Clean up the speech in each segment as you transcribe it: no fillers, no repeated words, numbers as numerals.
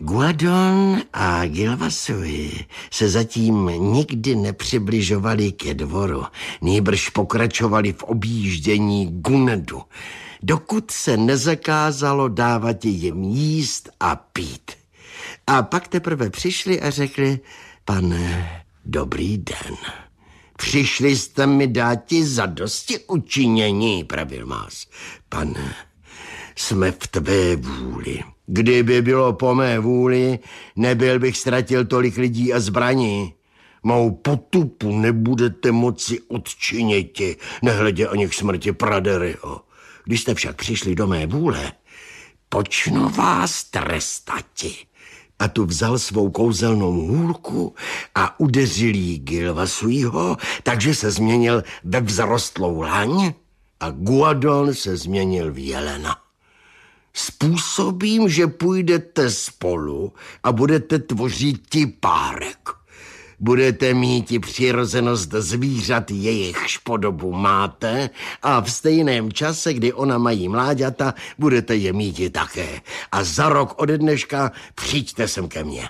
Guadon a Gilvasui se zatím nikdy nepřibližovali ke dvoru, nýbrž pokračovali v objíždění Gunedu, dokud se nezakázalo dávat jim jíst a pít. A pak teprve přišli a řekli: Pane, dobrý den. Přišli jste mi dáti zadosti učinění, pravil Más. Pane, jsme v tvé vůli. Kdyby bylo po mé vůli, nebyl bych ztratil tolik lidí a zbraní. Mou potupu nebudete moci odčiniti, nehledě ani k smrti Praderyho. Když jste však přišli do mé vůle, počnu vás trestati. A tu vzal svou kouzelnou hůlku a udeřil jí Gilvasuiho, takže se změnil ve vzrostlou laň a Guadon se změnil v jelena. Způsobím, že půjdete spolu a budete tvořit párek. Budete mít přirozenost zvířat, jejichž podobu máte, a v stejném čase, kdy ona mají mláďata, budete je mít také. A za rok ode dneška přijďte sem ke mně.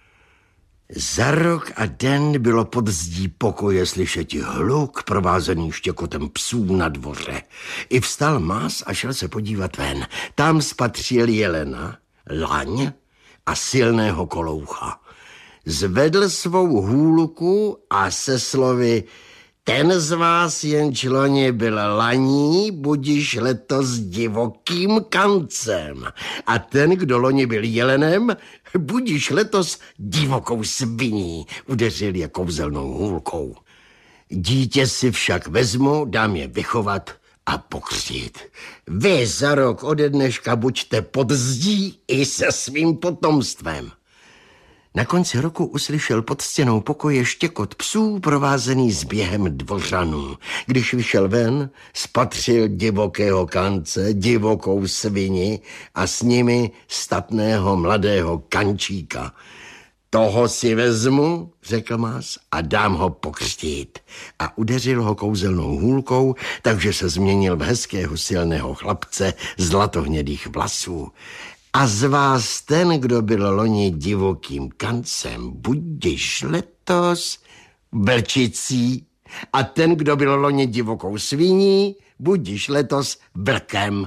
Za rok a den bylo pod zdí pokoje slyšeti hluk provázený štěkotem psů na dvoře. I vstal Más a šel se podívat ven. Tam spatřil jelena, laň a silného koloucha. Zvedl svou hůlku a se slovy: Ten z vás, jenž loni byl laní, budiž letos divokým kancem. A ten, kdo loni byl jelenem, budiž letos divokou sviní, udeřil je kouzelnou hůlkou. Dítě si však vezmu, dám je vychovat a pokřtít. Vy za rok ode dneška buďte pod zdí i se svým potomstvem. Na konci roku uslyšel pod stěnou pokoje štěkot psů provázený zběhem dvořanů. Když vyšel ven, spatřil divokého kance, divokou svini a s nimi statného mladého kančíka. Toho si vezmu, řekl Más, a dám ho pokřtít. A udeřil ho kouzelnou hůlkou, takže se změnil v hezkého silného chlapce zlatohnědých vlasů. A z vás ten, kdo byl loni divokým kancem, budiž letos vlčicí, a ten, kdo byl loni divokou sviní, budiž letos vlkem.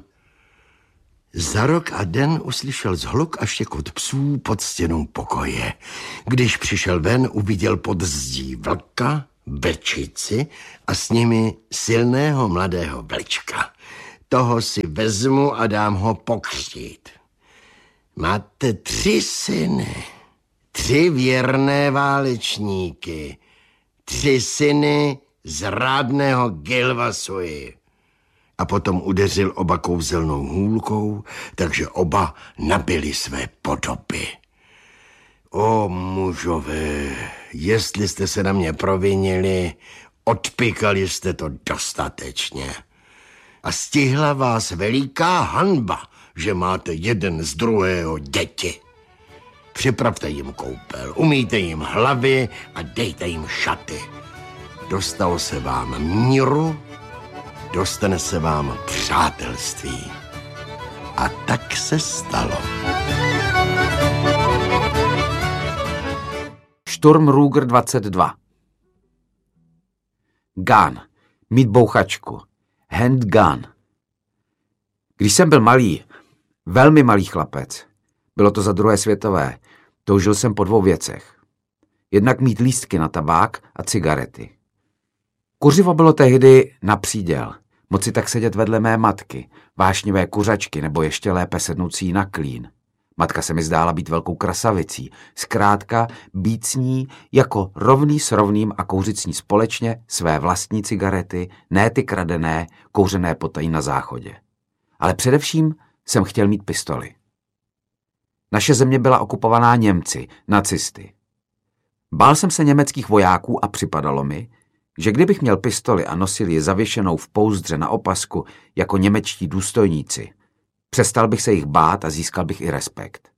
Za rok a den uslyšel zhluk a štěkot psů pod stěnou pokoje. Když přišel ven, uviděl pod zdí vlka, vlčici a s nimi silného mladého vlčka. Toho si vezmu a dám ho pokřtít. Máte 3 syny, 3 věrné válečníky, 3 syny zrádného Gilvasui. A potom udeřil oba kouzelnou hůlkou, takže oba nabili své podoby. O mužové, jestli jste se na mě provinili, odpykali jste to dostatečně. A stihla vás veliká hanba, že máte jeden z druhého děti. Připravte jim koupel, umýjte jim hlavy a dejte jim šaty. Dostalo se vám míru, dostane se vám přátelství. A tak se stalo. Sturm Ruger 22. Gun. Mít bouchačku. Handgun. Když jsem byl malý, velmi malý chlapec, bylo to za 2. světové, toužil jsem po 2 věcech. Jednak mít lístky na tabák a cigarety. Kuřivo bylo tehdy na příděl. Moci tak sedět vedle mé matky, vášnivé kuřačky nebo ještě lépe sednoucí na klín. Matka se mi zdála být velkou krasavicí, zkrátka být s ní jako rovný s rovným a kouřit s ní společně své vlastní cigarety, ne ty kradené, kouřené potají na záchodě. Ale především jsem chtěl mít pistoli. Naše země byla okupovaná Němci, nacisty. Bál jsem se německých vojáků a připadalo mi, že kdybych měl pistoli a nosil ji zavěšenou v pouzdře na opasku jako němečtí důstojníci, přestal bych se jich bát a získal bych i respekt.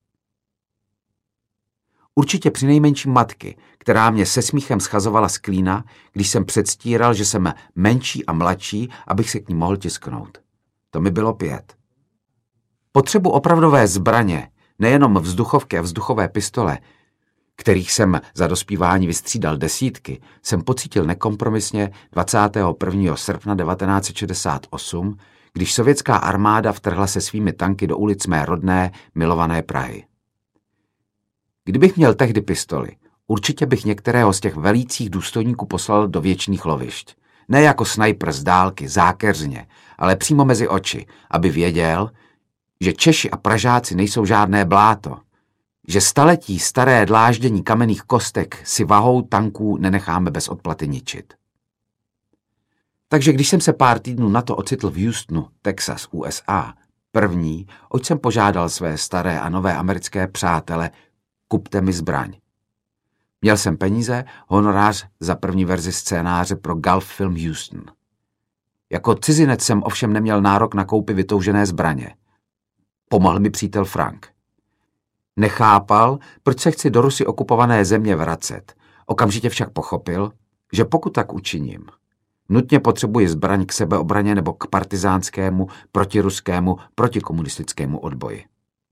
Určitě přinejmenším matky, která mě se smíchem schazovala z klína, když jsem předstíral, že jsem menší a mladší, abych se k ní mohl tisknout. To mi bylo 5. Potřebu opravdové zbraně nejenom vzduchovky a vzduchové pistole, kterých jsem za dospívání vystřídal desítky, jsem pocítil nekompromisně 21. srpna 1968, když sovětská armáda vtrhla se svými tanky do ulic mé rodné, milované Prahy. Kdybych měl tehdy pistoli, určitě bych některého z těch velících důstojníků poslal do věčných lovišť. Ne jako snajper z dálky, zákeřně, ale přímo mezi oči, aby věděl, že Češi a Pražáci nejsou žádné bláto, že staletí staré dláždění kamenných kostek si vahou tanků nenecháme bez odplaty ničit. Takže když jsem se pár týdnů na to ocitl v Houstonu, Texas, USA, první, oč jsem požádal své staré a nové americké přátele, kupte mi zbraň. Měl jsem peníze, honorář za první verzi scénáře pro Gulf Film Houston. Jako cizinec jsem ovšem neměl nárok na koupi vytoužené zbraně. Pomohl mi přítel Frank. Nechápal, proč se chci do Rusy okupované země vracet. Okamžitě však pochopil, že pokud tak učiním, nutně potřebuji zbraň k sebeobraně nebo k partizánskému, protiruskému, protikomunistickému odboji.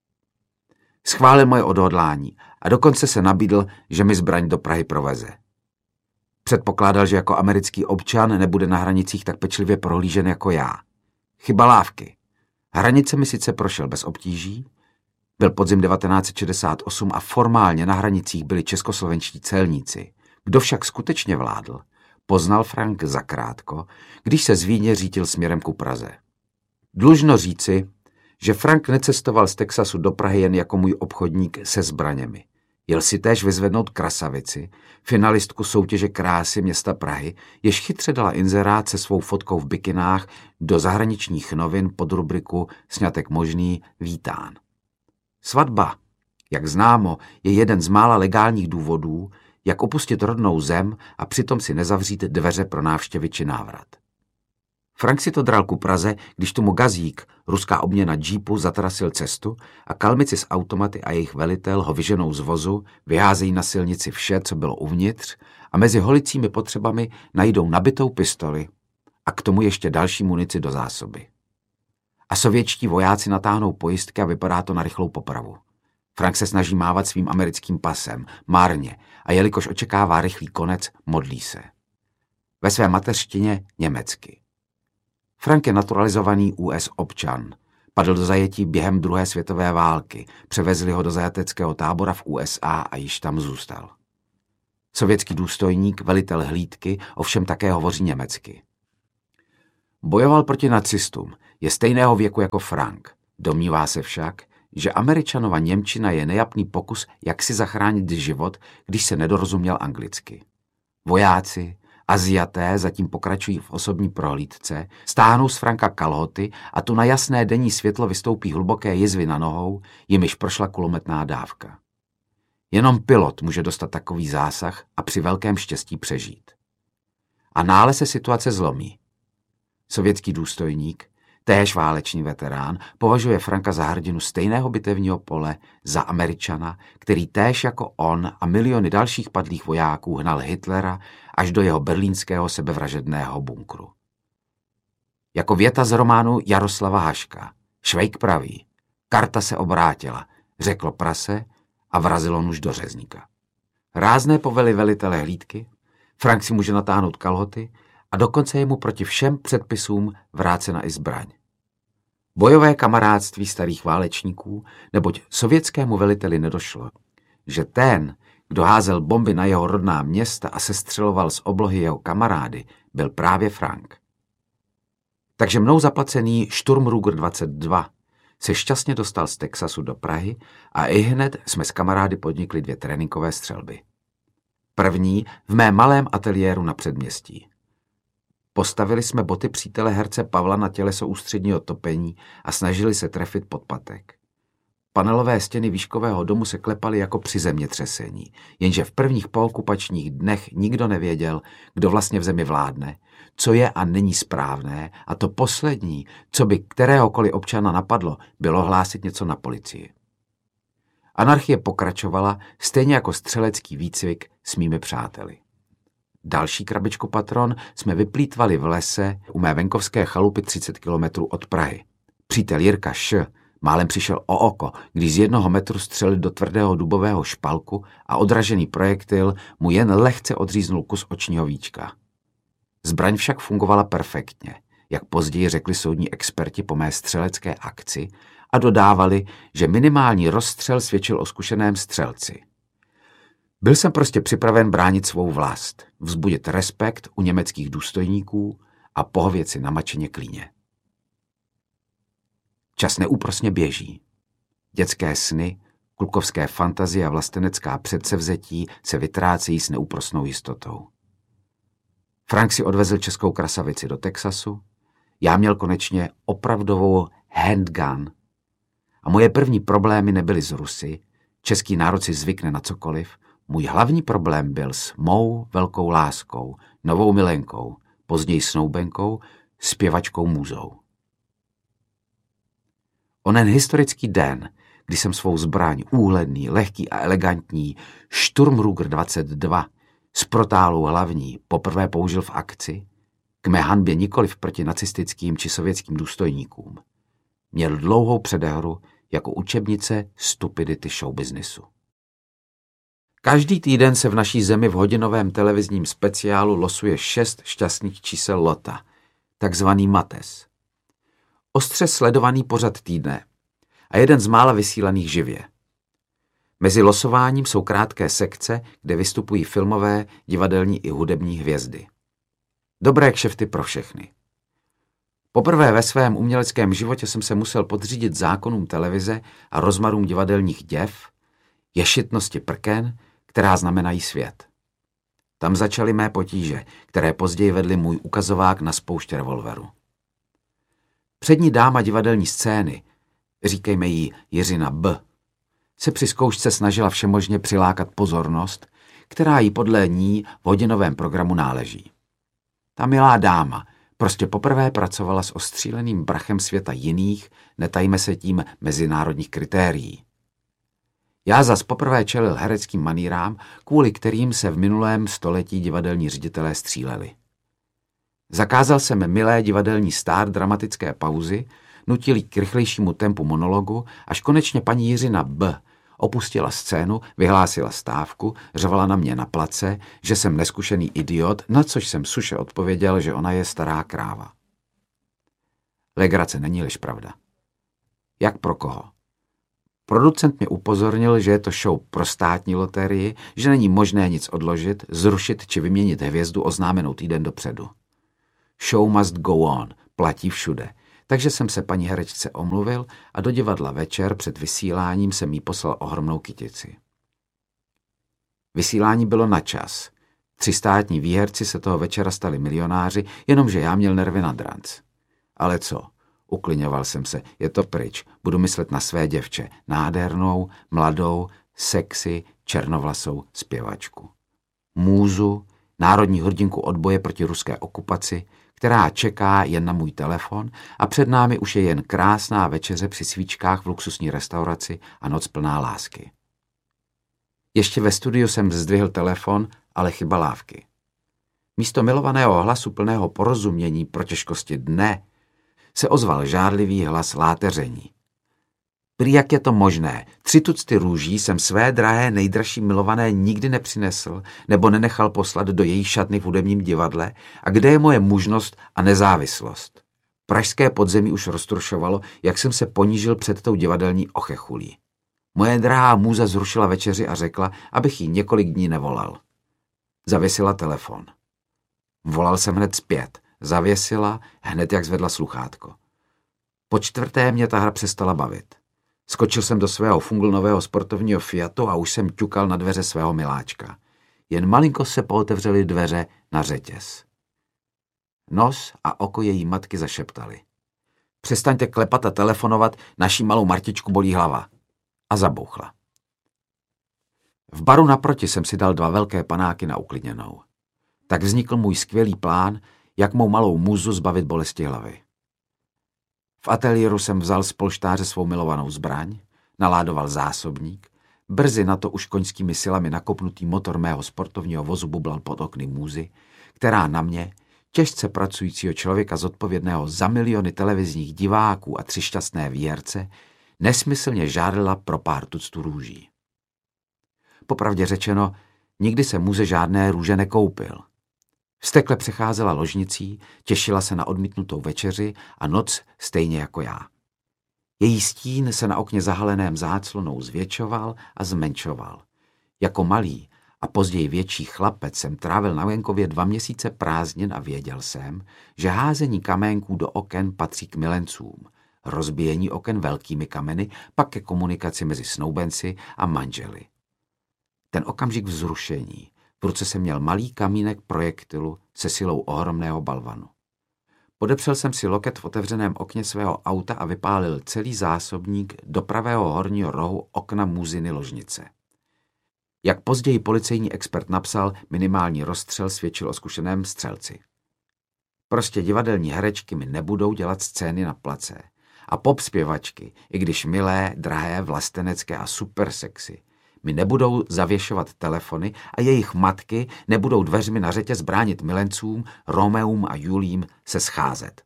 Schválil moje odhodlání a dokonce se nabídl, že mi zbraň do Prahy proveze. Předpokládal, že jako americký občan nebude na hranicích tak pečlivě prohlížen jako já. Chyba lávky. Hranice mi sice prošel bez obtíží, byl podzim 1968 a formálně na hranicích byli českoslovenští celníci. Kdo však skutečně vládl, poznal Frank zakrátko, když se z Vídně řítil směrem ku Praze. Dlužno říci, že Frank necestoval z Texasu do Prahy jen jako můj obchodník se zbraněmi. Jel si též vyzvednout krasavici, finalistku soutěže krásy města Prahy, jež chytře dala inzerát se svou fotkou v bikinách do zahraničních novin pod rubriku Sňatek možný, vítán. Svatba, jak známo, je jeden z mála legálních důvodů, jak opustit rodnou zem a přitom si nezavřít dveře pro návštěvy či návrat. Frank si to dral ku Praze, když tomu Gazík, ruská obměna džípu, zatrasil cestu a kalmici s automaty a jejich velitel ho vyženou z vozu, vyházejí na silnici vše, co bylo uvnitř, a mezi holicími potřebami najdou nabitou pistoli a k tomu ještě další munici do zásoby. A sovětští vojáci natáhnou pojistky a vypadá to na rychlou popravu. Frank se snaží mávat svým americkým pasem, marně, a jelikož očekává rychlý konec, modlí se. Ve své mateřštině německy. Frank je naturalizovaný US občan. Padl do zajetí během druhé světové války, převezli ho do zajateckého tábora v USA a již tam zůstal. Sovětský důstojník, velitel hlídky, ovšem také hovoří německy. Bojoval proti nacistům, je stejného věku jako Frank. Domnívá se však, že Američanova němčina je nejapný pokus, jak si zachránit život, když se nedorozuměl anglicky. Vojáci, Aziaté zatím pokračují v osobní prohlídce, stáhnou z Franka kalhoty a tu na jasné denní světlo vystoupí hluboké jizvy na nohou, jimiž prošla kulometná dávka. Jenom pilot může dostat takový zásah a při velkém štěstí přežít. A náhle se situace zlomí. Sovětský důstojník, též válečný veterán, považuje Franka za hrdinu stejného bitevního pole, za Američana, který též jako on a miliony dalších padlých vojáků hnal Hitlera až do jeho berlínského sebevražedného bunkru. Jako věta z románu Jaroslava Haška. Švejk praví, karta se obrátila, řeklo prase a vrazilo nůž do řezníka. Rázné povely velitele hlídky, Frank si může natáhnout kalhoty a dokonce je mu proti všem předpisům vrácena i zbraň. Bojové kamarádství starých válečníků, neboť sovětskému veliteli nedošlo, že ten, kdo házel bomby na jeho rodná města a sestřeloval z oblohy jeho kamarády, byl právě Frank. Takže mnou zaplacený Sturmruger 22 se šťastně dostal z Texasu do Prahy a ihned jsme s kamarády podnikli 2 tréninkové střelby. První v mém malém ateliéru na předměstí. Postavili jsme boty přítele herce Pavla na těleso ústředního topení a snažili se trefit podpatek. Panelové stěny výškového domu se klepaly jako při zemětřesení, jenže v prvních pookupačních dnech nikdo nevěděl, kdo vlastně v zemi vládne, co je a není správné, a to poslední, co by kteréhokoliv občana napadlo, bylo hlásit něco na policii. Anarchie pokračovala, stejně jako střelecký výcvik s mými přáteli. Další krabičku patron jsme vyplýtvali v lese u mé venkovské chalupy 30 kilometrů od Prahy. Přítel Jirka Š. Málem přišel o oko, když z 1 metru střelil do tvrdého dubového špalku a odražený projektil mu jen lehce odříznul kus očního víčka. Zbraň však fungovala perfektně, jak později řekli soudní experti po mé střelecké akci a dodávali, že minimální rozstřel svědčil o zkušeném střelci. Byl jsem prostě připraven bránit svou vlast, vzbudit respekt u německých důstojníků a pohovět si namačeně klíně. Čas neúprosně běží. Dětské sny, klukovské fantazie a vlastenecká předsevzetí se vytrácejí s neúprosnou jistotou. Frank si odvezl českou krasavici do Texasu, já měl konečně opravdovou handgun. A moje první problémy nebyly z Rusy, český národ si zvykne na cokoliv, můj hlavní problém byl s mou velkou láskou, novou milenkou, později snoubenkou, zpěvačkou Můzou. Onen historický den, kdy jsem svou zbraň úhledný, lehký a elegantní Sturmruger 22 s protálou hlavní poprvé použil v akci, k mé hanbě nikoliv proti nacistickým či sovětským důstojníkům, měl dlouhou předehru jako učebnice stupidity showbiznisu. Každý týden se v naší zemi v hodinovém televizním speciálu losuje 6 šťastných čísel lota, takzvaný Mates. Ostře sledovaný pořad týdne a jeden z mála vysílaných živě. Mezi losováním jsou krátké sekce, kde vystupují filmové, divadelní i hudební hvězdy. Dobré kšefty pro všechny. Poprvé ve svém uměleckém životě jsem se musel podřídit zákonům televize a rozmarům divadelních děv, ješitnosti prken, která znamenají svět. Tam začaly mé potíže, které později vedly můj ukazovák na spoušť revolveru. Přední dáma divadelní scény, říkejme jí Jiřina B., se při zkoušce snažila všemožně přilákat pozornost, která jí podle ní v hodinovém programu náleží. Ta milá dáma prostě poprvé pracovala s ostříleným brachem světa jiných, netajme se tím, mezinárodních kritérií. Já zas poprvé čelil hereckým manýrám, kvůli kterým se v minulém století divadelní ředitelé stříleli. Zakázal jsem milé divadelní star dramatické pauzy, nutil jí k rychlejšímu tempu monologu, až konečně paní Jiřina B. opustila scénu, vyhlásila stávku, řvala na mě na place, že jsem neskušený idiot, na což jsem suše odpověděl, že ona je stará kráva. Legrace není-liž pravda. Jak pro koho? Producent mě upozornil, že je to show pro státní loterii, že není možné nic odložit, zrušit či vyměnit hvězdu oznámenou týden dopředu. Show must go on, platí všude. Takže jsem se paní herečce omluvil a do divadla večer před vysíláním jsem jí poslal ohromnou kytici. Vysílání bylo na čas. 3 státní výherci se toho večera stali milionáři, jenomže já měl nervy na dranc. Ale co? Uklidňoval jsem se, je to pryč, budu myslet na své děvče, nádhernou, mladou, sexy, černovlasou zpěvačku. Můzu, národní hrdinku odboje proti ruské okupaci, která čeká jen na můj telefon a před námi už je jen krásná večeře při svíčkách v luxusní restauraci a noc plná lásky. Ještě ve studiu jsem zdvihl telefon, ale chyba lávky. Místo milovaného hlasu plného porozumění pro těžkosti dne se ozval žárlivý hlas láteření. Prý jak je to možné, 3 tucty růží jsem své drahé nejdražší milované nikdy nepřinesl nebo nenechal poslat do její šatny v hudebním divadle a kde je moje mužnost a nezávislost. Pražské podzemí už roztrušovalo, jak jsem se ponížil před tou divadelní ochechulí. Moje drahá můza zrušila večeři a řekla, abych jí několik dní nevolal. Zavěsila telefon. Volal jsem hned zpět. Zavěsila, hned jak zvedla sluchátko. Po 4. mě ta hra přestala bavit. Skočil jsem do svého funglnového sportovního Fiatu a už jsem ťukal na dveře svého miláčka. Jen malinko se pootevřely dveře na řetěz. Nos a oko její matky zašeptali. Přestaňte klepat a telefonovat, naší malou Martičku bolí hlava. A zabouchla. V baru naproti jsem si dal 2 velké panáky na uklidněnou. Tak vznikl můj skvělý plán, jak mou malou muzu zbavit bolesti hlavy. V ateliéru jsem vzal z polštáře svou milovanou zbraň, naládoval zásobník, brzy na to už koňskými silami nakopnutý motor mého sportovního vozu bublal pod okny můzy, která na mě, těžce pracujícího člověka zodpovědného za miliony televizních diváků a 3 šťastné výherce, Nesmyslně žárlila pro pár tuctů růží. Popravdě řečeno, nikdy se muze žádné růže nekoupil. Vztekle přecházela ložnicí, těšila se na odmítnutou večeři a noc stejně jako já. Její stín se na okně zahaleném záclonou zvětšoval a zmenšoval. Jako malý a později větší chlapec jsem trávil na venkově 2 měsíce prázdnin a věděl jsem, že házení kaménků do oken patří k milencům, rozbíjení oken velkými kameny pak ke komunikaci mezi snoubenci a manželi. Ten okamžik vzrušení. V ruce jsem měl malý kamínek projektilu se silou ohromného balvanu. Podepřel jsem si loket v otevřeném okně svého auta a vypálil celý zásobník do pravého horního rohu okna Muziny ložnice. Jak později policejní expert napsal, minimální rozstřel svědčil o zkušeném střelci. Prostě divadelní herečky mi nebudou dělat scény na place. A pop zpěvačky, i když milé, drahé, vlastenecké a super sexy, mi nebudou zavěšovat telefony a jejich matky nebudou dveřmi na řetěz bránit milencům, Romeum a Julím se scházet.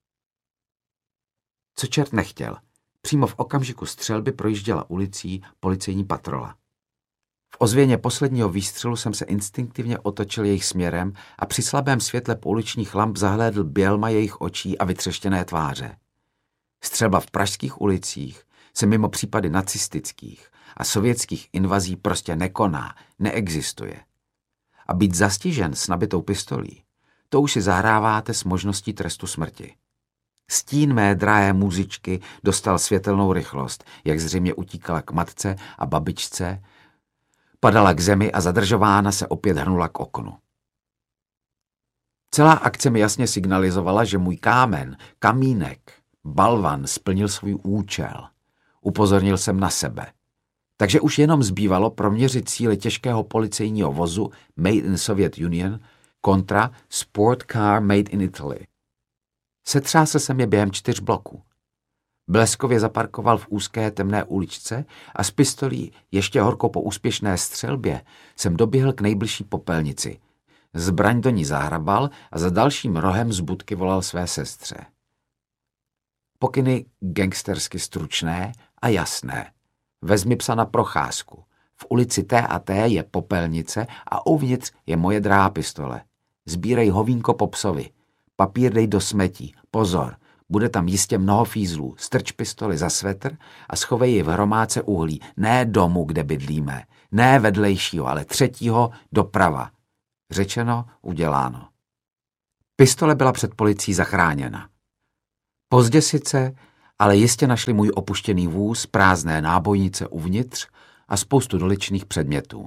Co čert nechtěl, přímo v okamžiku střelby projížděla ulicí policejní patrola. V ozvěně posledního výstřelu jsem se instinktivně otočil jejich směrem a při slabém světle pouličních lamp zahlédl bělma jejich očí a vytřeštěné tváře. Střelba v pražských ulicích se mimo případy nacistických a sovětských invazí prostě nekoná, neexistuje. A být zastižen s nabitou pistolí, to už si zahráváte s možností trestu smrti. Stín mé drahé muzičky dostal světelnou rychlost, jak zřejmě utíkala k matce a babičce, padala k zemi a zadržována se opět hnula k oknu. Celá akce mi jasně signalizovala, že můj kámen, kamínek, balvan splnil svůj účel. Upozornil jsem na sebe. Takže už jenom zbývalo proměřit síly těžkého policejního vozu Made in Soviet Union kontra Sport Car Made in Italy. Setřásl jsem je během 4 bloků. Bleskově zaparkoval v úzké temné uličce a s pistolí, ještě horko po úspěšné střelbě, jsem doběhl k nejbližší popelnici. Zbraň do ní zahrabal a za dalším rohem z budky volal své sestře. Pokyny gangstersky stručné a jasné. Vezmi psa na procházku. V ulici T a T je popelnice a uvnitř je moje drahá pistole. Sbírej hovínko po psovi. Papír dej do smetí. Pozor, bude tam jistě mnoho fízlů. Strč pistoli za svetr a schovej ji v hromádce uhlí. Ne domu, kde bydlíme. Ne vedlejšího, ale 3. doprava. Řečeno, uděláno. Pistole byla před policií zachráněna. Pozdě sice, ale jistě našli můj opuštěný vůz, prázdné nábojnice uvnitř a spoustu doličných předmětů.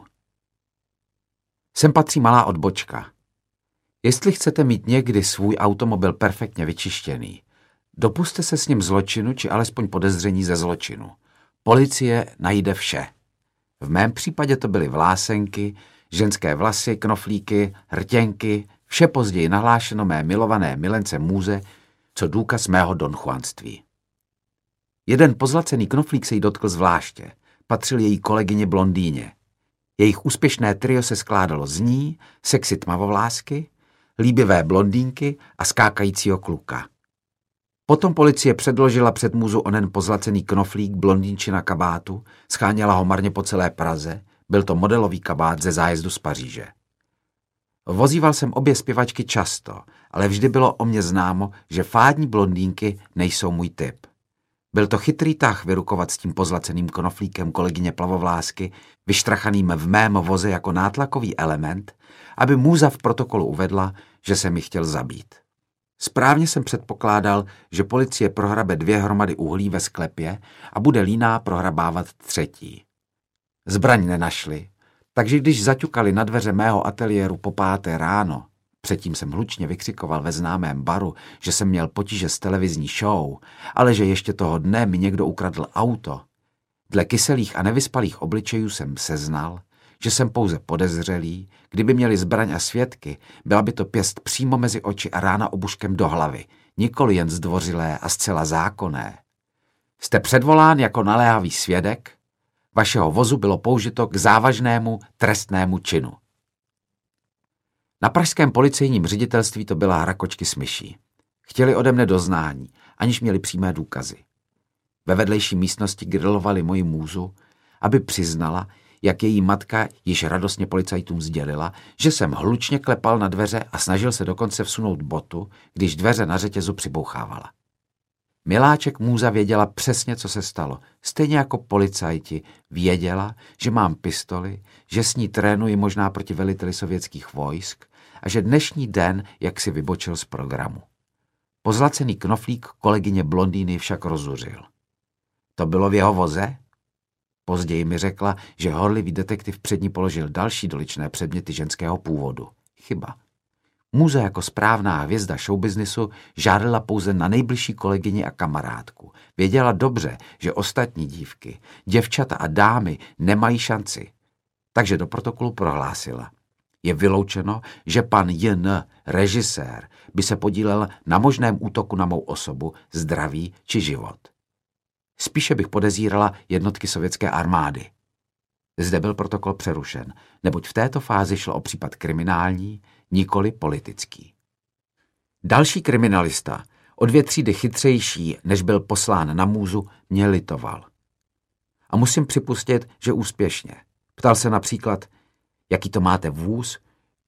Sem patří malá odbočka. Jestli chcete mít někdy svůj automobil perfektně vyčištěný, dopuste se s ním zločinu či alespoň podezření ze zločinu. Policie najde vše. V mém případě to byly vlásenky, ženské vlasy, knoflíky, hrtěnky, vše později nahlášeno mé milované milence Muze, co důkaz mého donchuanství. Jeden pozlacený knoflík se jí dotkl zvláště. Patřil její kolegyně blondýně. Jejich úspěšné trio se skládalo z ní, sexy tmavovlásky, líbivé blondýnky a skákajícího kluka. Potom policie předložila před Muzu onen pozlacený knoflík blondýnčina kabátu, scháněla ho marně po celé Praze, byl to modelový kabát ze zájezdu z Paříže. Vozíval jsem obě zpěvačky často, ale vždy bylo o mně známo, že fádní blondýnky nejsou můj typ. Byl to chytrý tah vyrukovat s tím pozlaceným knoflíkem kolegyně plavovlásky, vyštrachaným v mém voze jako nátlakový element, aby Muza v protokolu uvedla, že se mi chtěl zabít. Správně jsem předpokládal, že policie prohrabe 2 hromady uhlí ve sklepě a bude líná prohrabávat 3. Zbraň nenašli, takže když zaťukali na dveře mého ateliéru po 5. ráno, předtím jsem hlučně vykřikoval ve známém baru, že jsem měl potíže s televizní show, ale že ještě toho dne mi někdo ukradl auto. Dle kyselých a nevyspalých obličejů jsem seznal, že jsem pouze podezřelý, kdyby měli zbraň a svědky, byla by to pěst přímo mezi oči a rána obuškem do hlavy, nikoli jen zdvořilé a zcela zákonné. Jste předvolán jako naléhavý svědek, vašeho vozu bylo použito k závažnému trestnému činu. Na pražském policejním ředitelství to byla hra kočky s myší. Chtěli ode mne doznání, aniž měli přímé důkazy. Ve vedlejší místnosti grilovali moji můzu, aby přiznala, jak její matka již radostně policajtům sdělila, že jsem hlučně klepal na dveře a snažil se dokonce vsunout botu, když dveře na řetězu přibouchávala. Miláček můza věděla přesně, co se stalo. Stejně jako policajti věděla, že mám pistoli, že s ní trénuji možná proti veliteli sovětských vojsk a že dnešní den jak si vybočil z programu. Pozlacený knoflík kolegyně blondýny však rozuřil. To bylo v jeho voze? Později mi řekla, že horlivý detektiv před ní položil další doličné předměty ženského původu. Chyba. Můza jako správná hvězda showbiznisu žádala pouze na nejbližší kolegyni a kamarádku. Věděla dobře, že ostatní dívky, děvčata a dámy nemají šanci. Takže do protokolu prohlásila. Je vyloučeno, že pan J.N., režisér, by se podílel na možném útoku na mou osobu, zdraví či život. Spíše bych podezírala jednotky sovětské armády. Zde byl protokol přerušen, neboť v této fázi šlo o případ kriminální, nikoli politický. Další kriminalista, o 2 třídy chytřejší, než byl poslán na můzu, mě litoval. A musím připustit, že úspěšně. Ptal se například, jaký to máte vůz,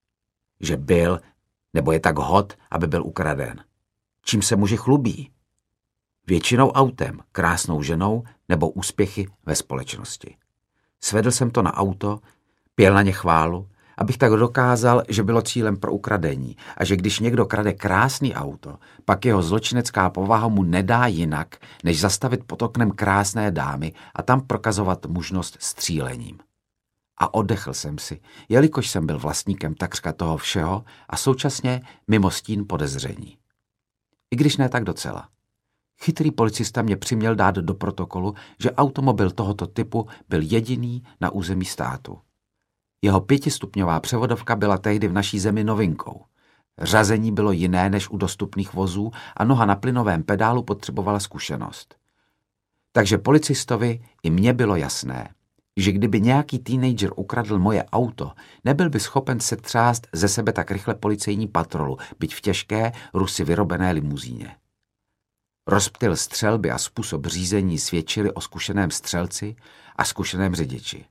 že byl, nebo je tak hot, aby byl ukraden. Čím se muži chlubí? Většinou autem, krásnou ženou nebo úspěchy ve společnosti. Svedl jsem to na auto, pěl na ně chválu, abych tak dokázal, že bylo cílem pro ukradení a že když někdo krade krásný auto, pak jeho zločinecká povaha mu nedá jinak, než zastavit pod oknem krásné dámy a tam prokazovat mužnost střílením. A oddechl jsem si, jelikož jsem byl vlastníkem takřka toho všeho a současně mimo stín podezření. I když ne tak docela. Chytrý policista mě přiměl dát do protokolu, že automobil tohoto typu byl jediný na území státu. Jeho 5stupňová převodovka byla tehdy v naší zemi novinkou. Řazení bylo jiné než u dostupných vozů a noha na plynovém pedálu potřebovala zkušenost. Takže policistovi i mně bylo jasné, že kdyby nějaký teenager ukradl moje auto, nebyl by schopen setřást ze sebe tak rychle policejní patrolu, byť v těžké, Rusy vyrobené limuzíně. Rozptyl střelby a způsob řízení svědčili o zkušeném střelci a zkušeném řidiči.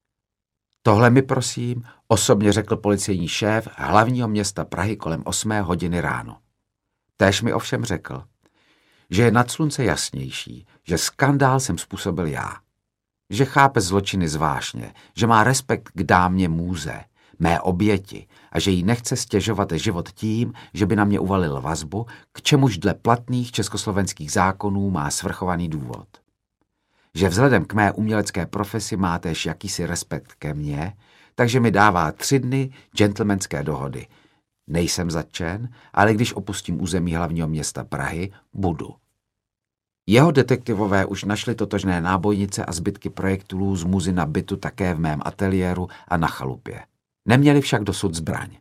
Tohle mi prosím, osobně řekl policejní šéf hlavního města Prahy kolem 8 hodiny ráno. Též mi ovšem řekl, že je nad slunce jasnější, že skandál jsem způsobil já. Že chápe zločiny zvážně, že má respekt k dámě můze, mé oběti a že jí nechce stěžovat život tím, že by na mě uvalil vazbu, k čemuž dle platných československých zákonů má svrchovaný důvod. Že vzhledem k mé umělecké profesi má též jakýsi respekt ke mně, takže mi dává 3 dny gentlemanské dohody. Nejsem zatčen, ale když opustím území hlavního města Prahy, budu. Jeho detektivové už našli totožné nábojnice a zbytky projektilů z muzy na bytu také v mém ateliéru a na chalupě. Neměli však dosud zbraň.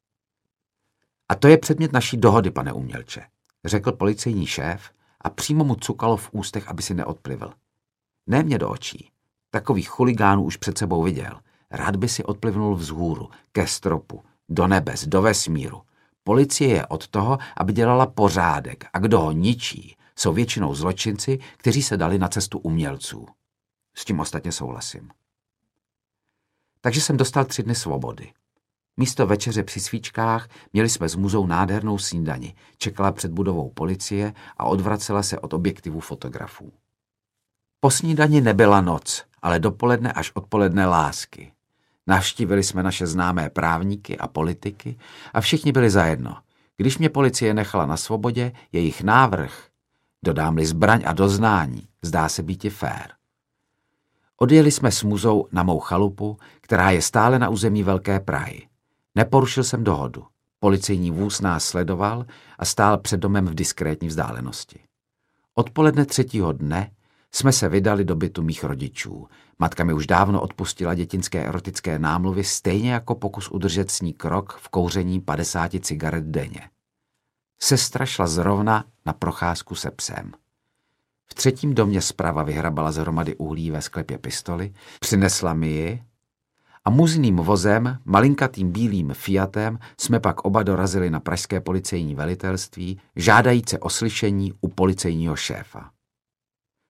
A to je předmět naší dohody, pane umělče, řekl policejní šéf a přímo mu cukalo v ústech, aby si neodplivl. Ne mě do očí. Takových chuligánů už před sebou viděl. Rád by si odplivnul vzhůru, ke stropu, do nebes, do vesmíru. Policie je od toho, aby dělala pořádek a kdo ho ničí, jsou většinou zločinci, kteří se dali na cestu umělců. S tím ostatně souhlasím. Takže jsem dostal 3 dny svobody. Místo večeře při svíčkách měli jsme s muzou nádhernou snídani. Čekala před budovou policie a odvracela se od objektivů fotografů. Po snídani nebyla noc, ale dopoledne až odpoledne lásky. Navštívili jsme naše známé právníky a politiky a všichni byli zajedno. Když mě policie nechala na svobodě, jejich návrh, dodám-li zbraň a doznání, zdá se býti fér. Odjeli jsme s muzou na mou chalupu, která je stále na území Velké Prahy. Neporušil jsem dohodu. Policejní vůz nás sledoval a stál před domem v diskrétní vzdálenosti. Odpoledne 3. dne jsme se vydali do bytu mých rodičů. Matka mi už dávno odpustila dětinské erotické námluvy, stejně jako pokus udržet s ní krok v kouření 50 cigaret denně. Sestra šla zrovna na procházku se psem. V 3. domě zprava vyhrabala z hromady uhlí ve sklepě pistoli, přinesla mi ji a muzným vozem, malinkatým bílým Fiatem, jsme pak oba dorazili na pražské policejní velitelství, žádajíce o slyšení u policejního šéfa.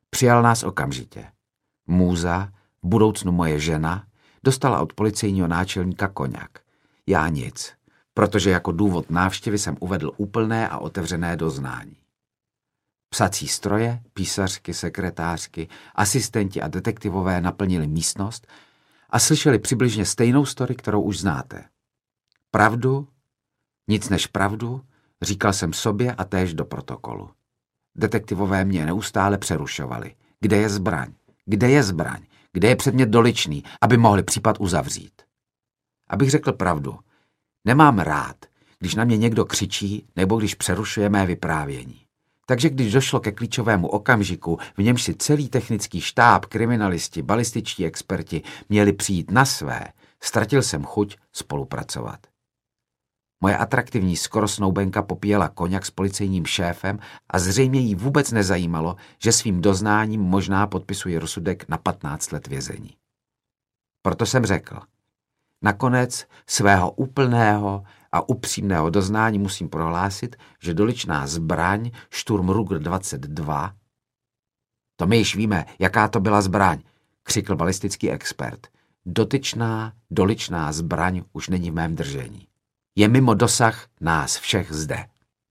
Přijal nás okamžitě. Můza, v budoucnu moje žena, dostala od policejního náčelníka koňak. Já nic, protože jako důvod návštěvy jsem uvedl úplné a otevřené doznání. Psací stroje, písařky, sekretářky, asistenti a detektivové naplnili místnost a slyšeli přibližně stejnou story, kterou už znáte. Pravdu, nic než pravdu, říkal jsem sobě a též do protokolu. Detektivové mě neustále přerušovali. Kde je zbraň? Kde je zbraň? Kde je předmět doličný, aby mohli případ uzavřít? Abych řekl pravdu, nemám rád, když na mě někdo křičí nebo když přerušuje mé vyprávění. Takže když došlo ke klíčovému okamžiku, v němž si celý technický štáb, kriminalisti, balističtí experti měli přijít na své, ztratil jsem chuť spolupracovat. Moje atraktivní skoro snoubenka popíjela koňak s policejním šéfem a zřejmě jí vůbec nezajímalo, že svým doznáním možná podpisuje rozsudek na 15 let vězení. Proto jsem řekl, nakonec svého úplného a upřímného doznání musím prohlásit, že doličná zbraň Sturm Ruger 22, to my již víme, jaká to byla zbraň, křikl balistický expert. Dotyčná, doličná zbraň už není v mém držení. Je mimo dosah nás všech zde.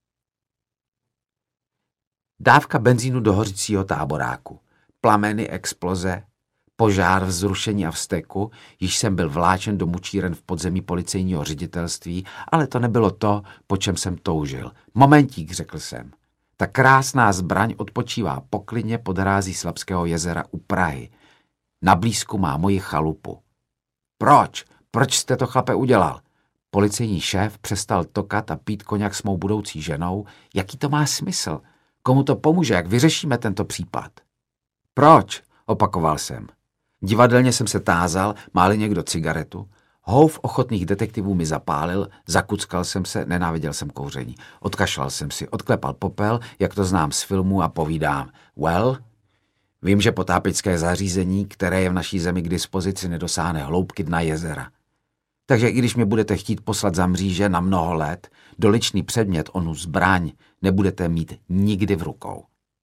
Dávka benzínu do hořícího táboráku, plameny, exploze, požár, vzrušení a vzteku, již jsem byl vláčen do mučíren v podzemí policejního ředitelství, ale to nebylo to, po čem jsem toužil. Momentík, řekl jsem. Ta krásná zbraň odpočívá poklidně pod hrází Slabského jezera u Prahy. Na blízku má moji chalupu. Proč? Proč jste to, chlape, udělal? Policejní šéf přestal tokat a pít koňak s mou budoucí ženou. Jaký to má smysl? Komu to pomůže, jak vyřešíme tento případ? Proč? Opakoval jsem. Divadelně jsem se tázal, má-li někdo cigaretu. Houf ochotných detektivů mi zapálil, zakuckal jsem se, nenáviděl jsem kouření. Odkašlal jsem si, odklepal popel, jak to znám z filmu a povídám. Well, vím, že potápěčské zařízení, které je v naší zemi k dispozici, nedosáhne hloubky dna jezera. Takže i když mě budete chtít poslat za mříže na mnoho let, doličný předmět, onu zbraň, nebudete mít nikdy v rukou.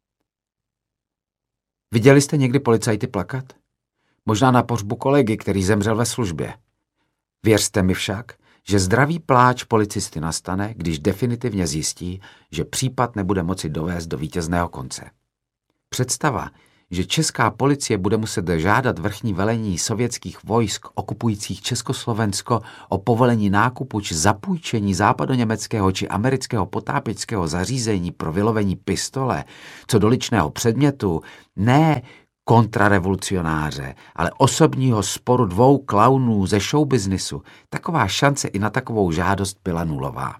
Viděli jste někdy policajty plakat? Možná na pohřbu kolegy, který zemřel ve službě. Věřte mi však, že zdravý pláč policisty nastane, když definitivně zjistí, že případ nebude moci dovést do vítězného konce. Představa, že česká policie bude muset žádat vrchní velení sovětských vojsk okupujících Československo o povolení nákupu či zapůjčení západoněmeckého či amerického potápěčského zařízení pro vylovení pistole, co doličného předmětu, ne kontrarevolucionáře, ale osobního sporu dvou klaunů ze showbiznisu, taková šance i na takovou žádost byla nulová.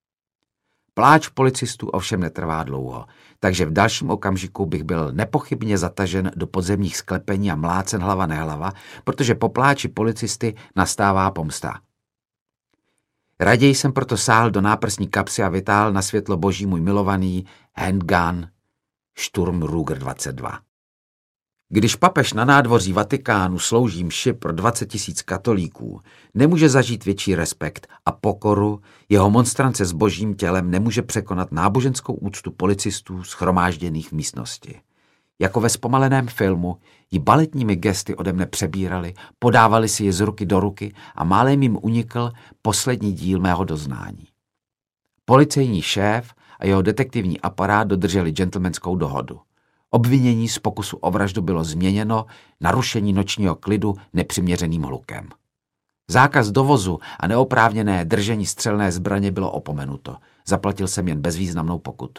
Pláč policistů ovšem netrvá dlouho, takže v dalším okamžiku bych byl nepochybně zatažen do podzemních sklepení a mlácen hlava nehlava, protože po pláči policisty nastává pomsta. Raději jsem proto sáhl do náprsní kapsy a vytáhl na světlo boží můj milovaný handgun Sturm Ruger 22. Když papež na nádvoří Vatikánu slouží mši pro 20 000 katolíků, nemůže zažít větší respekt a pokoru, jeho monstrance s božím tělem nemůže překonat náboženskou úctu policistů shromážděných v místnosti. Jako ve zpomaleném filmu ji baletními gesty ode mne přebírali, podávali si ji z ruky do ruky a málem jim unikl poslední díl mého doznání. Policejní šéf a jeho detektivní aparát dodrželi gentlemanskou dohodu. Obvinění z pokusu o vraždu bylo změněno, narušení nočního klidu nepřiměřeným hlukem. Zákaz dovozu a neoprávněné držení střelné zbraně bylo opomenuto. Zaplatil jsem jen bezvýznamnou pokutu.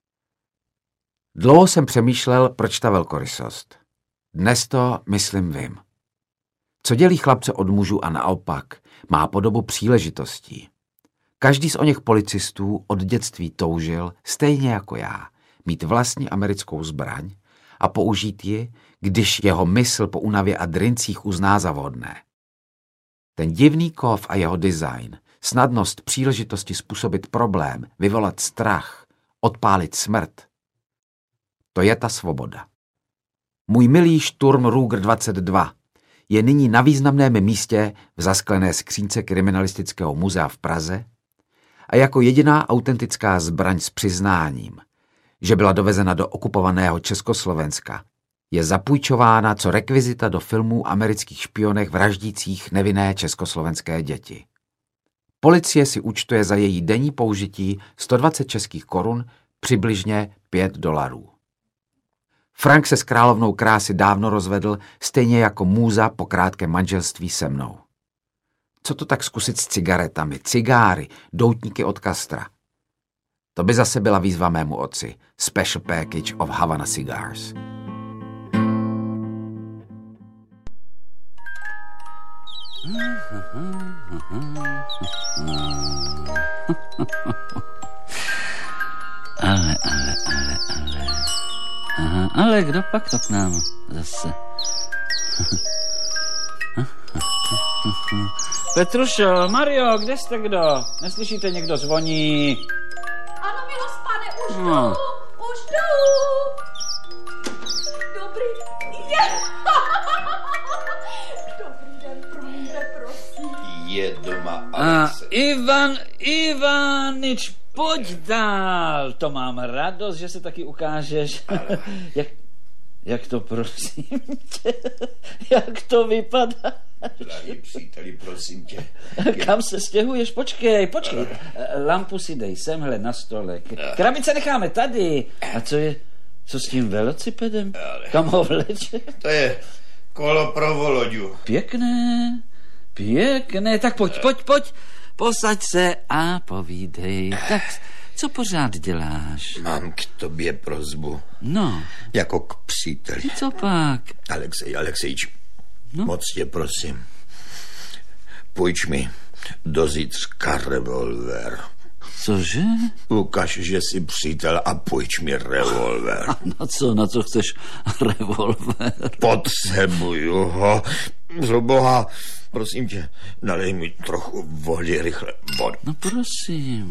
Dlouho jsem přemýšlel, proč ta velkorysost. Dnes to, myslím, vím. Co dělí chlapce od mužů a naopak, má podobu příležitostí. Každý z oněch policistů od dětství toužil, stejně jako já, mít vlastní americkou zbraň a použít ji, když jeho mysl po únavě a drincích uzná za vhodné. Ten divný kov a jeho design, snadnost příležitosti způsobit problém, vyvolat strach, odpálit smrt, to je ta svoboda. Můj milý Sturm Ruger 22 je nyní na významném místě v zasklené skřínce Kriminalistického muzea v Praze a jako jediná autentická zbraň s přiznáním, že byla dovezena do okupovaného Československa, je zapůjčována co rekvizita do filmů o amerických špionech vraždících nevinné československé děti. Policie si účtuje za její denní použití 120 českých korun, přibližně $5. Frank se s královnou krásy dávno rozvedl, stejně jako můza po krátkém manželství se mnou. Co to tak zkusit s cigaretami, cigáry, doutníky od Castra? To by zase byla výzva mému otci. Special package of Havana cigars. Ale kdo pak to k nám zase? Petrušo, Mario, kde jste kdo? Neslyšíte, někdo zvoní? Ano, milospane, už jdu, už jdu. Dobrý, Dobrý den, promiňte, prosím. Je doma Alexej. Ivan Ivanič, pojď dál. To mám radost, že se taky ukážeš. Jak to, prosím tě? Jak to vypadá? Drahý příteli, prosím tě. Kam se stěhuješ? Počkej. Lampu si dej semhle na stolek. Krabice necháme tady. A co s tím velocipedem? Kam ho vleče? To je kolo pro Voloďu. Pěkné. Tak pojď. Posaď se a povídej. Tak, co pořád děláš? Mám k tobě prosbu. No. Jako k příteli. Co pak? Alexejč, no? Moc tě prosím. Půjč mi do zítřka revolver. Cože? Ukaž, že jsi přítel a půjč mi revolver. Na co chceš revolver? Potřebuju ho. Pro boha, prosím tě, nalej mi trochu vody, rychle vodu. No prosím.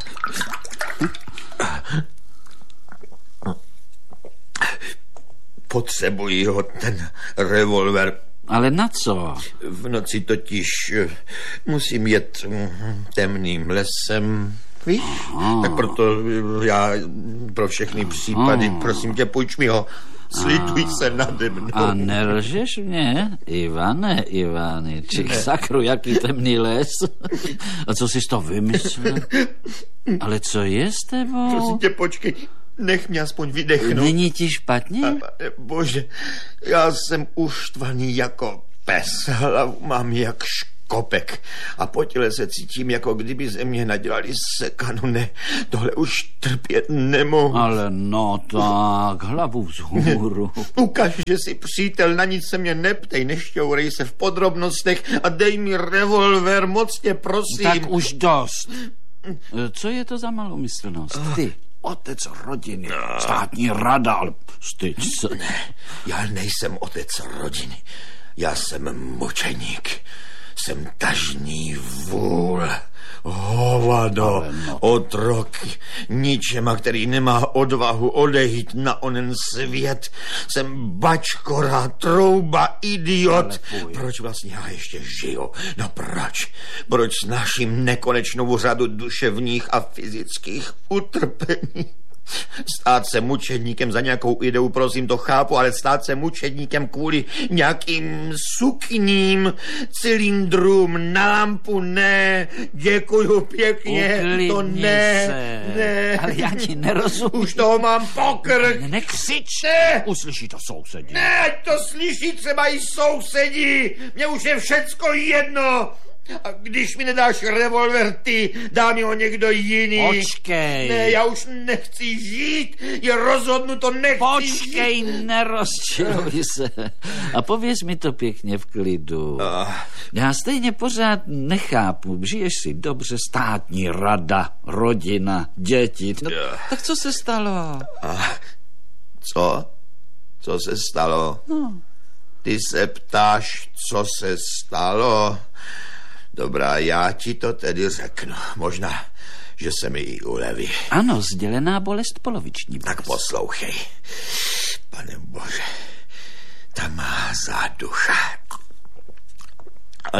Potřebuji ho, ten revolver. Ale na co? V noci totiž musím jet temným lesem. Víš? Tak proto já pro všechny případy, prosím tě, půjč mi ho. Slituj se nade mnou. A nelžeš mě, Ivane Ivaniči, sakru, jaký temný les. A co jsi to vymyslel? Ale co je s tebou? Prosím tě, počkej, nech mě aspoň vydechnout. Není ti špatně? Bože, já jsem uštvaný jako pes, hlavu mám jak škopek a po těle se cítím, jako kdyby ze mě nadělali sekanu. Ne, tohle už trpět nemohu. Ale no tak, hlavu vzhůru. Ukaž, že jsi přítel, na nic se mě neptej, nešťourej se v podrobnostech a dej mi revolver, moc tě prosím. Tak už dost. Co je to za malomyslnost? Ty, otec rodiny, státní rada, ale styď se. Ne, já nejsem otec rodiny, já jsem mučeník. Jsem tažný vůl, hovado, otrok, ničema, který nemá odvahu odejít na onen svět. Jsem bačkora, trouba, idiot. Proč vlastně já ještě žiju? No proč? Proč snáším nekonečnou řadu duševních a fyzických utrpení? Stát se mučedníkem za nějakou ideu, prosím, to chápu, ale stát se mučedníkem kvůli nějakým sukním cylindrům na lampu, ne, děkuju pěkně, uklidni to ne, se. Ne. Ale já ti nerozumím. Už toho mám pokrk. Nekřič, ne. Uslyší to sousedí. Ne, to slyší třeba i sousedí, mně už je všecko jedno. A když mi nedáš revolver ty, dá mi ho někdo jiný. Počkej. Ne, já už nechci žít, je rozhodnuto, nechci Počkej, žít. nerozčiluj se. A pověz mi to pěkně v klidu. Já stejně pořád nechápu. Žiješ si dobře, státní rada, rodina, děti. No, tak co se stalo? Co? Co se stalo? No. Ty se ptáš, co se stalo? Dobrá, já ti to tedy řeknu. Možná, že se mi i uleví. Ano, sdělená bolest, poloviční bolest. Tak poslouchej. Pane Bože, ta má záducha.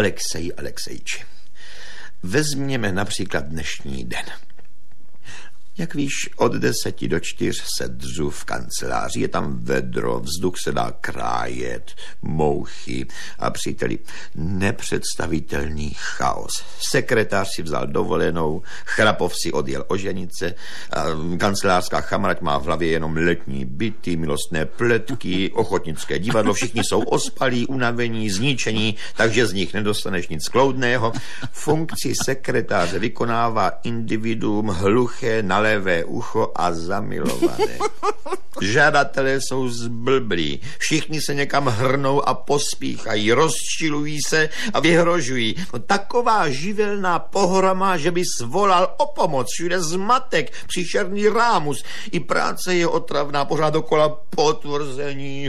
Alexejči, vezměme například dnešní den. Jak víš, od 10 do 4 se dřu v kanceláři. Je tam vedro, vzduch se dá krájet, mouchy a příteli, nepředstavitelný chaos. Sekretář si vzal dovolenou, Chrapov si odjel oženit se, kancelářská chamrať má v hlavě jenom letní byty, milostné pletky, ochotnické divadlo, všichni jsou ospalí, unavení, zničení, takže z nich nedostaneš nic kloudného. Funkci sekretáře vykonává individuum hluché na levé ucho a zamilované. Žadatelé jsou zblblí, všichni se někam hrnou a pospíchají, rozčilují se a vyhrožují. No, taková živelná pohroma, že by svolal o pomoc, všude zmatek, příšerný rámus. I práce je otravná, pořád dokola potvrzení,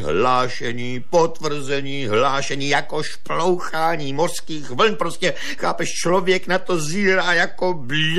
hlášení, jako šplouchání mořských vln. Prostě, chápeš, člověk na to zírá jako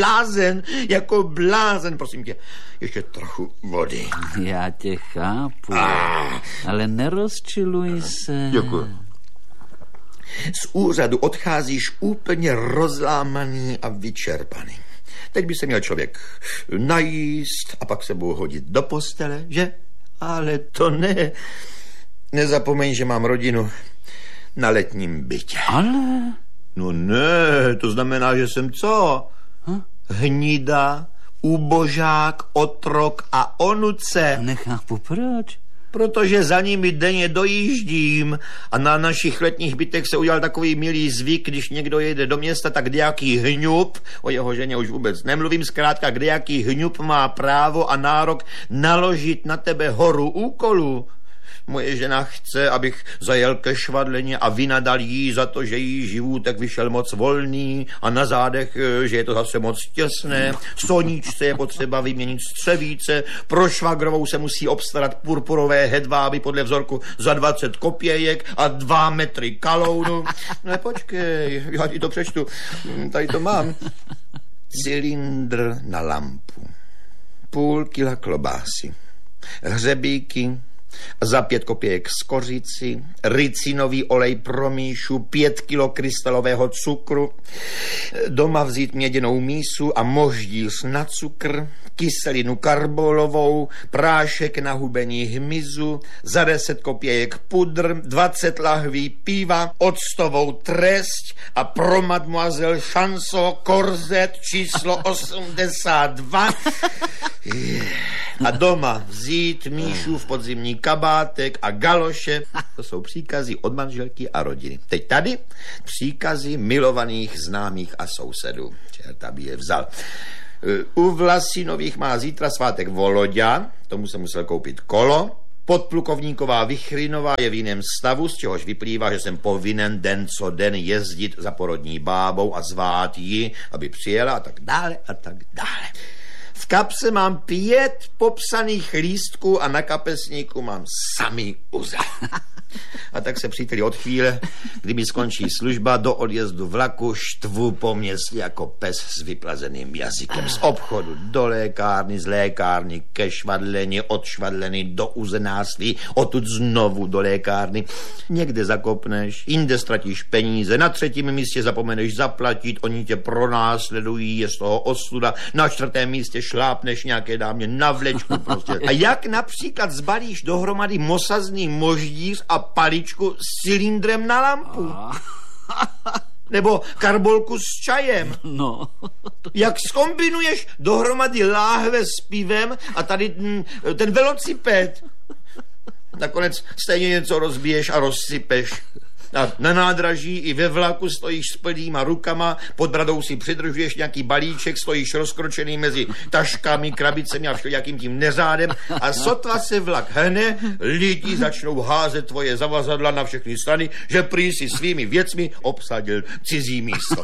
blázen. Prosím tě, ještě trochu vody. Já tě chápu, ale nerozčiluj se. Děkuji. Z úřadu odcházíš úplně rozlámaný a vyčerpaný. Teď by se měl člověk najíst a pak se budou hodit do postele, že? Ale to ne. Nezapomeň, že mám rodinu na letním bytě. Ale? No ne, to znamená, že jsem co? Hnida, ubožák, otrok a onuce. Nechápu proč. Protože za nimi denně dojíždím a na našich letních bytech se udělal takový milý zvyk, když někdo jede do města, tak kdejaký hňup, o jeho ženě už vůbec nemluvím, zkrátka kdejaký hňup má právo a nárok naložit na tebe horu úkolů. Moje žena chce, abych zajel ke švadleně a vynadal jí za to, že jí živůtek vyšel moc volný a na zádech, že je to zase moc těsné. Soníčce je potřeba vyměnit střevíce, pro švagrovou se musí obstarat purpurové hedváby podle vzorku za 20 kopějek a 2 metry kalounu. Ne, počkej, já ti to přečtu. Tady to mám. Cylindr na lampu, 0,5 kila klobásy, hřebíky, za 5 kopějek skořici, ricinový olej pro Míšu, 5 kilo krystalového cukru, doma vzít měděnou mísu a moždíř na cukr, kyselinu karbolovou, prášek na hubení hmyzu, za 10 kopějek pudr, 20 lahví piva, octovou trest a pro mademoiselle Chanson korzet číslo 82. A doma vzít Míšu v podzimní kabátek a galoše. To jsou příkazy od manželky a rodiny. Teď tady příkazy milovaných známých a sousedů. Čerta by je vzal. U Vlasinových má zítra svátek Voloďa, tomu se musel koupit kolo. Podplukovníková Vichrinová je v jiném stavu, z čehož vyplývá, že jsem povinen den co den jezdit za porodní bábou a zvát ji, aby přijela a tak dále a tak dále. V kapse mám 5 popsaných lístků a na kapesníku mám samý uzel. A tak se, příteli, od chvíle, kdy mi skončí služba, do odjezdu vlaku štvu po městě jako pes s vyplazeným jazykem. Z obchodu do lékárny, z lékárny ke švadleně, od švadleny do uzenářství, odtud znovu do lékárny. Někde zakopneš, jinde ztratíš peníze, na 3. místě zapomeneš zaplatit, oni tě pronásledují, je z toho ostuda, na 4. místě šlápneš nějaké dámě na vlečku prostě. A jak například zbalíš dohromady mosazný moždíř a paličku s cylindrem na lampu? Nebo karbolku s čajem? No. Jak zkombinuješ dohromady láhve s pivem a tady ten velociped? Nakonec stejně něco rozbiješ a rozsypeš. A na nádraží i ve vlaku stojíš s plnýma rukama, pod bradou si přidržuješ nějaký balíček, stojíš rozkročený mezi taškami, krabicemi a všelijakým tím neřádem a sotva se vlak hne, lidi začnou házet tvoje zavazadla na všechny strany, že prý si svými věcmi obsadil cizí místo.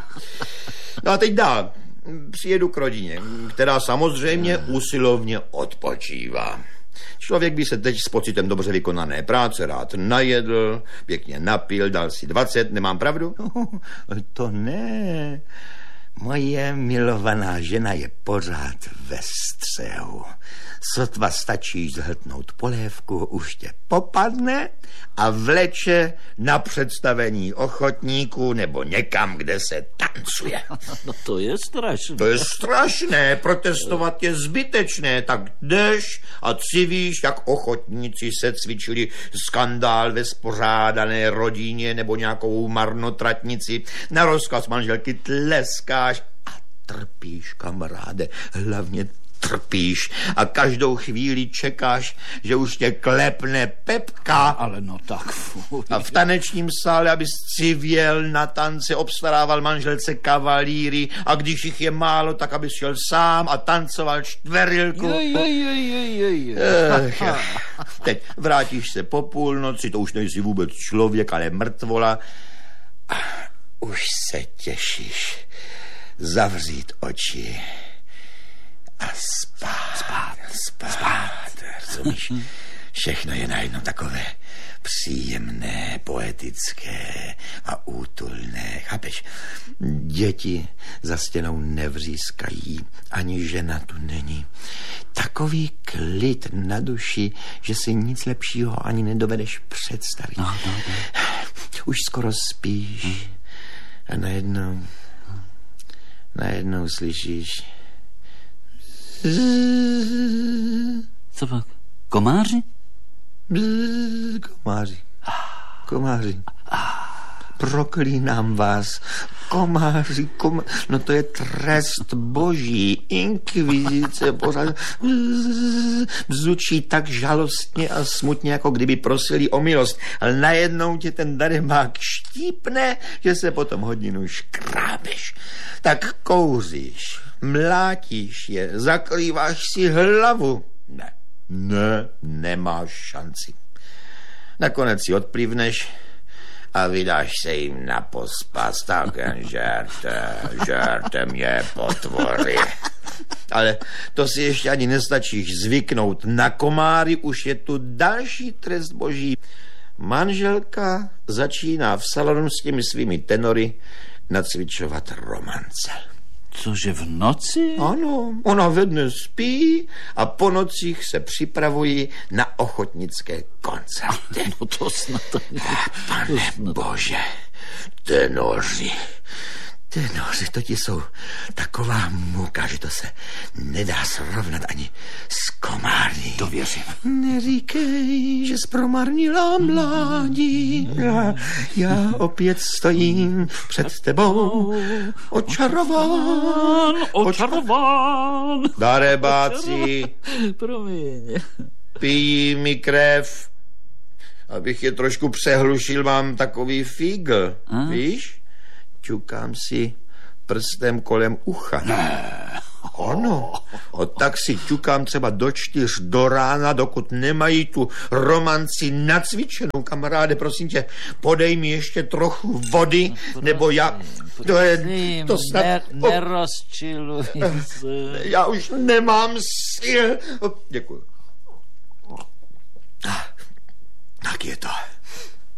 No a teď dál. Přijedu k rodině, která samozřejmě usilovně odpočívá. Člověk by se teď s pocitem dobře vykonané práce rád najedl, pěkně napil, dal si 20, nemám pravdu? To ne. Moje milovaná žena je pořád ve střehu. Sotva stačí zhltnout polévku, už tě popadne a vleče na představení ochotníků nebo někam, kde se tak tancuje. No to je strašné. To je strašné, protestovat je zbytečné, tak jdeš a civíš, jak ochotníci se cvičili skandál ve spořádané rodině nebo nějakou marnotratnici. Na rozkaz manželky tleskáš a trpíš, kamaráde, hlavně trpíš a každou chvíli čekáš, že už tě klepne Pepka. Ale no tak fuj. A v tanečním sále, abys civěl na tance, obstarával manželce kavalíry a když jich je málo, tak abys šel sám a tancoval čtverilku. Teď vrátíš se po půlnoci, to už nejsi vůbec člověk, ale mrtvola a už se těšíš zavřít oči a spát. Rozumíš? Všechno je najednou takové příjemné, poetické a útulné. Chápeš? Děti za stěnou nevřískají, ani žena tu není. Takový klid na duši, že si nic lepšího ani nedovedeš představit. No. Už skoro spíš a najednou slyšíš. Co pak? Komáři? Komáři. Proklínám vás. Komáři. No to je trest boží. Inkvizice pořád bzučí tak žalostně a smutně, jako kdyby prosili o milost. Ale najednou tě ten darebák štípne, že se potom hodinu škrábeš. Tak kouříš, mlátíš je, zakrýváš si hlavu. Ne, nemáš šanci. Nakonec si odplivneš a vydáš se jim na pospas. Tak jen žerte mě, potvory. Ale to si ještě ani nestačíš zvyknout. Na komáry už je tu další trest boží. Manželka začíná v salonu s těmi svými tenory nacvičovat romance. Cože v noci? Ano, ona ve dne spí a po nocích se připravují na ochotnické koncerty. No to snad... Pane bože, tenoři, to ti jsou taková muka, že to se nedá srovnat ani s komáry. To věřím. Neříkej, že zpromarnila mládí. Já opět stojím před tebou. Očarován. Darebáci. Promiň. Pijí mi krev. Abych je trošku přehlušil, mám takový fígl. Víš? Ťukám si prstem kolem ucha. Ano. Tak si ťukám třeba do 4 do rána, dokud nemají tu romanci nacvičenou. Kamaráde, prosím tě, podej mi ještě trochu vody, nebo já... To snad... Nerozčiluj se. Já už nemám sil. Děkuji.